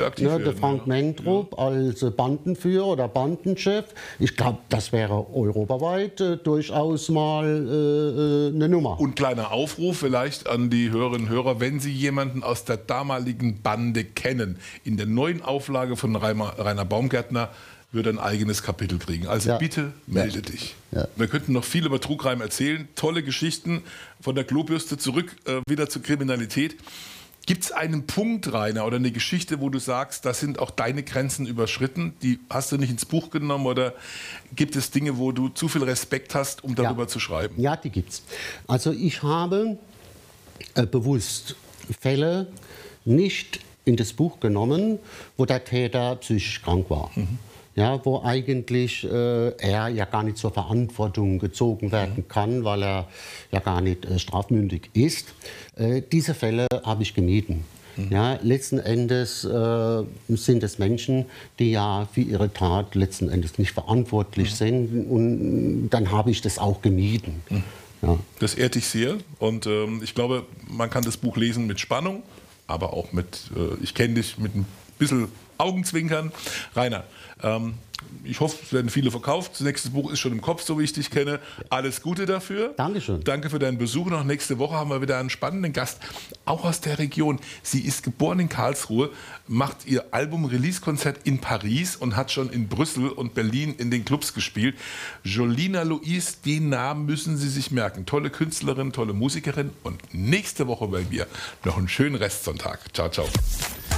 aktiv werden. Der Frank Mentrup als Bandenführer oder Bandenchef. Ich glaube, das wäre europaweit durchaus mal eine Nummer. Und kleiner Aufruf vielleicht an die Hörerinnen und Hörer, wenn Sie jemanden aus der damaligen Bande kennen, in der neuen Auflage von Rainer Baumgärtner wird ein eigenes Kapitel kriegen. Also bitte melde dich. Ja. Wir könnten noch viel über Trugreim erzählen. Tolle Geschichten von der Klobürste zurück wieder zur Kriminalität. Gibt es einen Punkt, Rainer, oder eine Geschichte, wo du sagst, da sind auch deine Grenzen überschritten? Die hast du nicht ins Buch genommen, oder gibt es Dinge, wo du zu viel Respekt hast, um darüber zu schreiben? Ja, die gibt's. Also ich habe bewusst Fälle nicht in das Buch genommen, wo der Täter psychisch krank war. Ja, wo eigentlich er ja gar nicht zur Verantwortung gezogen werden kann, weil er ja gar nicht strafmündig ist. Diese Fälle habe ich gemieden. Ja, letzten Endes sind es Menschen, die ja für ihre Tat letzten Endes nicht verantwortlich sind, und dann habe ich das auch gemieden. Ja. Das ehrt dich sehr, und ich glaube, man kann das Buch lesen mit Spannung, aber auch mit, ich kenne dich, mit ein bisschen Augenzwinkern. Rainer, ich hoffe, es werden viele verkauft. Das nächste Buch ist schon im Kopf, so wie ich dich kenne. Alles Gute dafür. Dankeschön. Danke für deinen Besuch. Noch nächste Woche haben wir wieder einen spannenden Gast, auch aus der Region. Sie ist geboren in Karlsruhe, macht ihr Album-Release-Konzert in Paris und hat schon in Brüssel und Berlin in den Clubs gespielt. Jolina Louise, den Namen müssen Sie sich merken. Tolle Künstlerin, tolle Musikerin, und nächste Woche bei mir noch einen schönen Restsonntag. Ciao, ciao.